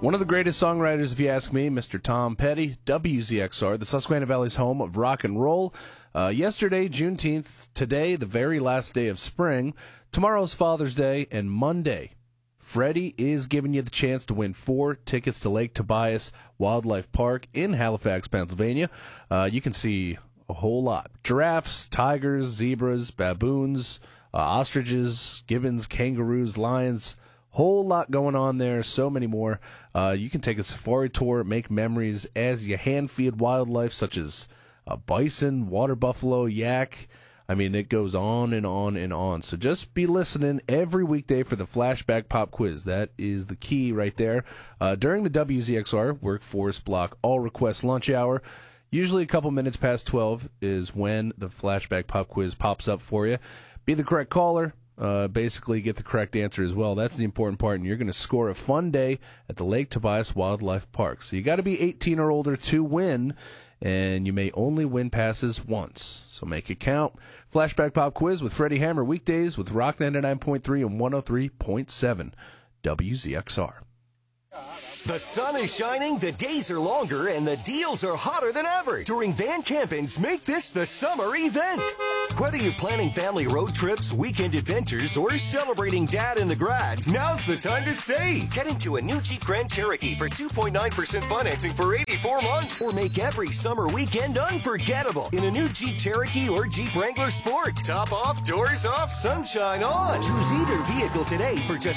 One of the greatest songwriters, if you ask me, Mr. Tom Petty, WZXR, the Susquehanna Valley's home of rock and roll. Yesterday, Juneteenth, today, the very last day of spring, tomorrow's Father's Day, and Monday, Freddie is giving you the chance to win 4 tickets to Lake Tobias Wildlife Park in Halifax, Pennsylvania. You can see a whole lot. Giraffes, tigers, zebras, baboons, ostriches, gibbons, kangaroos, lions. Whole lot going on there, so many more. You can take a safari tour, make memories as you hand-feed wildlife such as bison, water buffalo, yak. I mean, it goes on and on and on. So just be listening every weekday for the Flashback Pop Quiz. That is the key right there. During the WZXR Workforce Block All Request Lunch Hour, usually a couple minutes past 12 is when the Flashback Pop Quiz pops up for you. Be the correct caller. Basically get the correct answer as well. That's the important part, and you're going to score a fun day at the Lake Tobias Wildlife Park. So you got to be 18 or older to win, and you may only win passes once. So make it count. Flashback Pop Quiz with Freddie Hammer weekdays with Rock 99.3 and 103.7 WZXR. The sun is shining, the days are longer, and the deals are hotter than ever during Van Campen's Make This the Summer event. Whether you're planning family road trips, weekend adventures, or celebrating Dad in the Grads, now's the time to save. Get into a new Jeep Grand Cherokee for 2.9% financing for 84 months, or make every summer weekend unforgettable in a new Jeep Cherokee or Jeep Wrangler Sport. Top off, doors off, sunshine on. Choose either vehicle today for just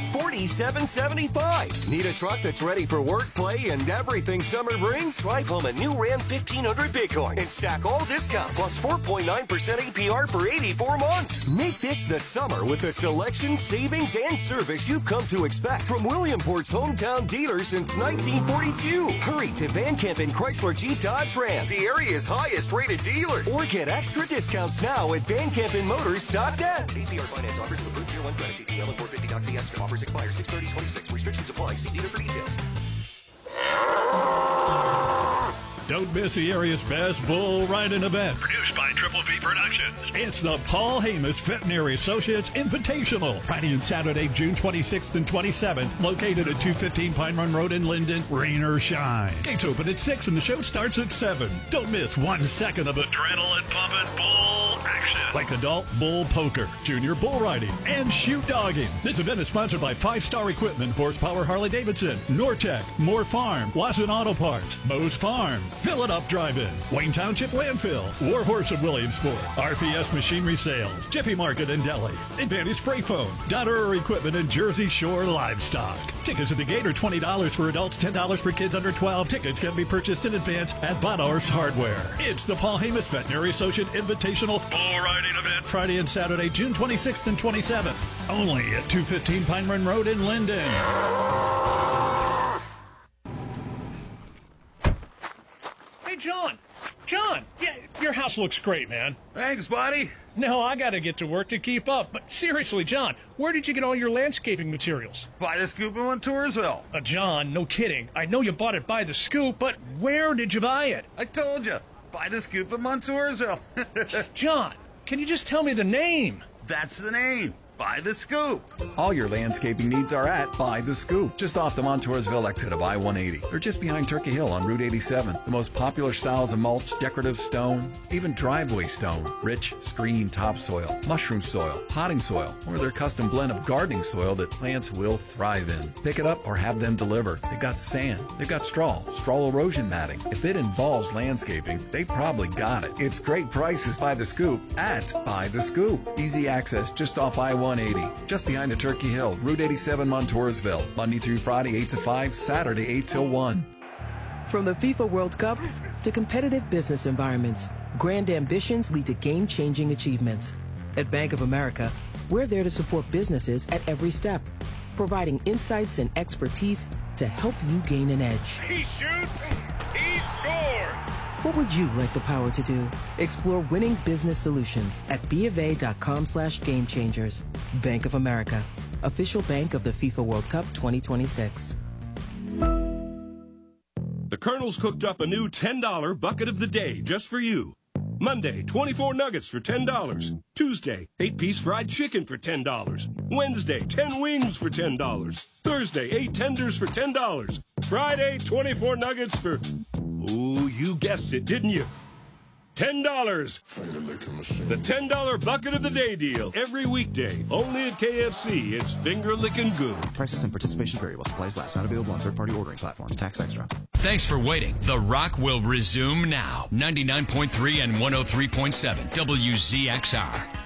$47.75. Need a truck that's ready for work, play, and everything summer brings? Drive home a new Ram 1500 Bighorn and stack all discounts plus 4.9% APR for 84 months. Make this the summer with the selection, savings, and service you've come to expect from Williamport's hometown dealer since 1942. Hurry to Van Campen Chrysler Jeep Dodge Ram, the area's highest rated dealer, or get extra discounts now at VanCampenMotors.net. APR finance offers with approved Tier 1 credit, TTL and 450 Doc Fiesta. Offers expire 6/30/26. Restrictions apply. See dealer for details. Don't miss the area's best bull riding event. Produced by Triple V Productions. It's the Paul Hamus Veterinary Associates Invitational. Friday and Saturday, June 26th and 27th. Located at 215 Pine Run Road in Linden. Rain or shine. Gates open at 6 and the show starts at 7. Don't miss 1 second of Adrenaline pumping bull action. like adult bull poker, junior bull riding, and shoot dogging. This event is sponsored by 5-Star Equipment, Horsepower Harley-Davidson, Nortec, Moore Farm, Wasson Auto Parts, Moe's Farm, Fill It Up Drive-In, Wayne Township Landfill, War Horse of Williamsport, RPS Machinery Sales, Jiffy Market and Deli, Advantage Spray Foam, Dotterer Equipment, and Jersey Shore Livestock. Tickets at the gate are $20 for adults, $10 for kids under 12. Tickets can be purchased in advance at Bonhorse Hardware. It's the Paul Hamus Veterinary Associate Invitational Bull riding event Friday and Saturday, June 26th and 27th. Only at 215 Pine Run Road in Linden. Hey, John! John! Yeah, your house looks great, man. Thanks, buddy. No, I gotta get to work to keep up. But seriously, John, where did you get all your landscaping materials? By the Scoop in Montoursville. John, no kidding. I know you bought it by the Scoop, but where did you buy it? I told you. By the Scoop in Montoursville. John, can you just tell me the name? That's the name. By the Scoop. All your landscaping needs are at By the Scoop, just off the Montoursville exit of I-180. They're just behind Turkey Hill on Route 87. The most popular styles of mulch, decorative stone, even driveway stone, rich screen topsoil, mushroom soil, potting soil, or their custom blend of gardening soil that plants will thrive in. Pick it up or have them deliver. They've got sand, they've got straw erosion matting. If it involves landscaping, they probably got it. It's great prices by the Scoop at By the Scoop. Easy access just off I-180, just behind the Turkey Hill, Route 87, Montoursville. Monday through Friday, 8 to 5, Saturday, 8 till 1. From the FIFA World Cup to competitive business environments, grand ambitions lead to game-changing achievements. At Bank of America, we're there to support businesses at every step, providing insights and expertise to help you gain an edge. He shoots, he scores. What would you like the power to do? Explore winning business solutions at BofA.com/gamechangers. Bank of America, official bank of the FIFA World Cup 2026. The Colonel's cooked up a new $10 bucket of the day just for you. Monday, 24 nuggets for $10. Tuesday, 8-piece fried chicken for $10. Wednesday, 10 wings for $10. Thursday, 8 tenders for $10. Friday, 24 nuggets for... Ooh, you guessed it, didn't you? $10. The $10 bucket of the day deal. Every weekday. Only at KFC. It's finger-licking good. Prices and participation vary while supplies last. Not available on third-party ordering platforms. Tax extra. Thanks for waiting. The Rock will resume now. 99.3 and 103.7 WZXR.